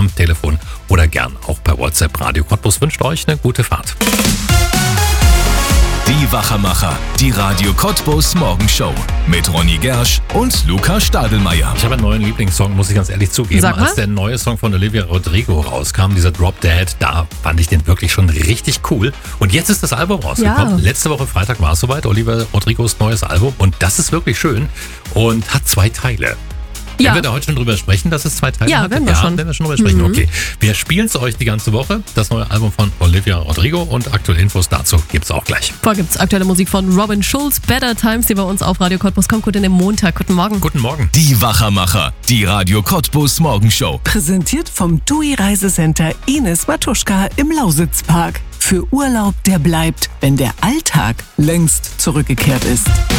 am Telefon oder gern auch per WhatsApp. Radio Cottbus wünscht euch eine gute Fahrt. Die Wachermacher, die Radio Cottbus Morgenshow mit Ronny Gersch und Luca Stadelmeier. Ich habe einen neuen Lieblingssong, muss ich ganz ehrlich zugeben. Sag mal. Als der neue Song von Olivia Rodrigo rauskam, dieser Drop Dead, da fand ich den wirklich schon richtig cool. Und jetzt ist das Album rausgekommen. Ja. Letzte Woche Freitag war es soweit, Olivia Rodrigos neues Album. Und das ist wirklich schön und hat 2 Teile. Ja. Werden wir da heute schon drüber sprechen, dass es 2 Teile Ja, hat? werden wir schon. Werden wir schon drüber sprechen. Okay. Wir spielen es euch die ganze Woche. Das neue Album von Olivia Rodrigo und aktuelle Infos dazu gibt's auch gleich. Vorher gibt es aktuelle Musik von Robin Schulz, Better Times, die bei uns auf Radio Cottbus kommt. Gut in den Montag. Guten Morgen. Guten Morgen. Die Wachermacher, die Radio Cottbus Morgenshow. Präsentiert vom TUI Reisecenter Ines Matuschka im Lausitzpark. Für Urlaub, der bleibt, wenn der Alltag längst zurückgekehrt ist.